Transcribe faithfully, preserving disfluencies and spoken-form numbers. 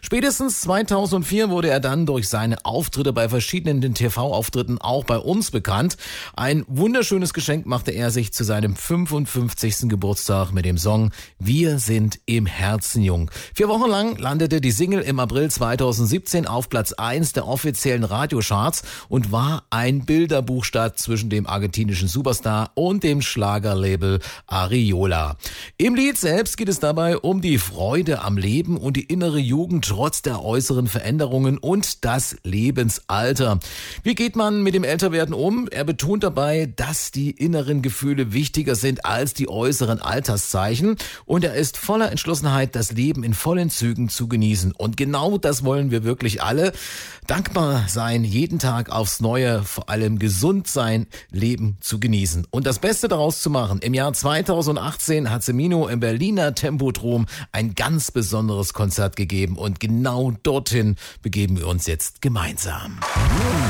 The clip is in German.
Spätestens zweitausendvier wurde er dann durch seine Auftritte bei verschiedenen T V-Auftritten auch bei uns bekannt. Ein wunderschönes Geschenk machte er sich zu seinem fünfundfünfzigsten Geburtstag mit dem Song Wir sind im Herzen jung. Vier Wochen lang landete die Single im April zweitausendsiebzehn auf Platz eins der offiziellen Radiocharts und war ein Bilderbuchstart zwischen dem argentinischen Superstar und dem Schlagerlabel Ariola. Im Lied selbst geht es dabei um die Freude am Leben und die innere Jugend trotz der äußeren Veränderungen und das Lebensalter. Wie geht man mit dem Älterwerden um? Er betont dabei, dass die inneren Gefühle wichtiger sind als die äußeren Alterszeichen und er ist voller Entschlossenheit, das Leben in vollen Zügen zu genießen. Und genau das wollen wir wirklich alle. Dankbar sein, jeden Tag aufs Neue, vor allem gesund sein, Leben zu genießen und das Beste daraus zu machen. Im Jahr zweitausendachtzehn hat Semino im Berliner Tempodrom ein ganz besonderes Konzert gegeben und genau dorthin begeben wir uns jetzt gemeinsam.